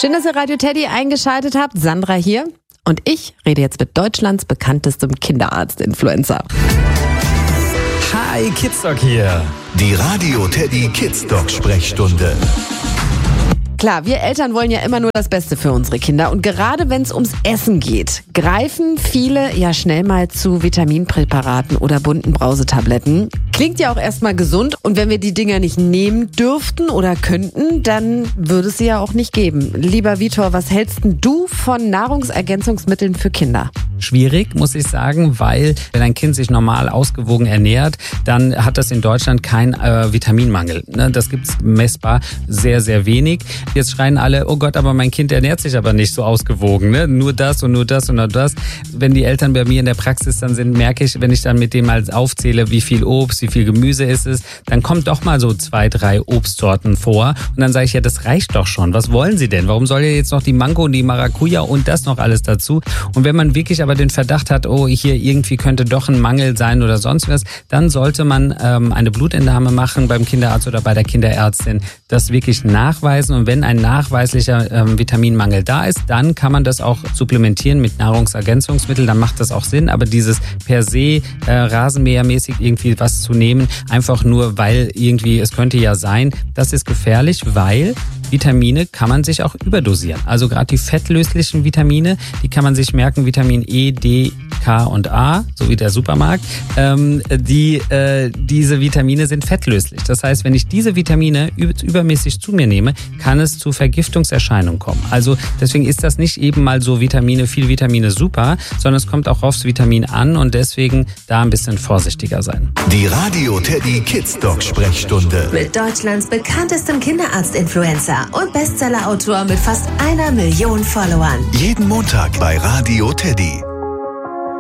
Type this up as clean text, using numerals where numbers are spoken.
Schön, dass ihr Radio Teddy eingeschaltet habt. Sandra hier. Und ich rede jetzt mit Deutschlands bekanntestem Kinderarzt-Influencer. Hi, Kidsdoc hier. Die Radio Teddy Kidsdoc Sprechstunde. Klar, wir Eltern wollen ja immer nur das Beste für unsere Kinder. Und gerade wenn es ums Essen geht, greifen viele ja schnell mal zu Vitaminpräparaten oder bunten Brausetabletten. Klingt ja auch erstmal gesund. Und wenn wir die Dinger nicht nehmen dürften oder könnten, dann würde es sie ja auch nicht geben. Lieber Vitor, was hältst denn du von Nahrungsergänzungsmitteln für Kinder? Schwierig, muss ich sagen, weil wenn ein Kind sich normal ausgewogen ernährt, dann hat das in Deutschland keinen Vitaminmangel. Das gibt's messbar sehr, sehr wenig. Jetzt schreien alle, oh Gott, aber mein Kind ernährt sich aber nicht so ausgewogen. Ne? Nur das und nur das und nur das. Wenn die Eltern bei mir in der Praxis dann sind, merke ich, wenn ich dann mit dem mal aufzähle, wie viel Obst, wie viel Gemüse ist es, dann kommt doch mal so 2, 3 Obstsorten vor. Und dann sage ich, ja, das reicht doch schon. Was wollen Sie denn? Warum soll ja jetzt noch die Mango und die Maracuja und das noch alles dazu? Und wenn man wirklich aber den Verdacht hat, oh, hier irgendwie könnte doch ein Mangel sein oder sonst was, dann sollte man eine Blutentnahme machen beim Kinderarzt oder bei der Kinderärztin, das wirklich nachweisen. Und wenn ein nachweislicher Vitaminmangel da ist, dann kann man das auch supplementieren mit Nahrungsergänzungsmitteln, dann macht das auch Sinn. Aber dieses per se rasenmähermäßig irgendwie was zu nehmen, einfach nur, weil irgendwie es könnte ja sein, das ist gefährlich, weil Vitamine kann man sich auch überdosieren. Also gerade die fettlöslichen Vitamine, die kann man sich merken, Vitamin E, D, K und A, so wie der Supermarkt. Diese Vitamine sind fettlöslich. Das heißt, wenn ich diese Vitamine übermäßig zu mir nehme, kann es zu Vergiftungserscheinungen kommen. Also deswegen ist das nicht eben mal so viel Vitamine super, sondern es kommt auch aufs Vitamin an und deswegen da ein bisschen vorsichtiger sein. Die Radio Teddy Kidsdoc Sprechstunde. Mit Deutschlands bekanntestem Kinderarzt-Influencer und Bestsellerautor mit fast 1 Million Followern. Jeden Montag bei Radio Teddy.